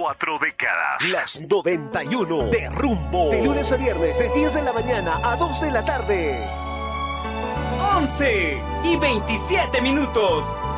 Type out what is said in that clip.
4 décadas. Las 91 de Rumbo. De lunes a viernes, de 10 de la mañana a 2 de la tarde. 11:27.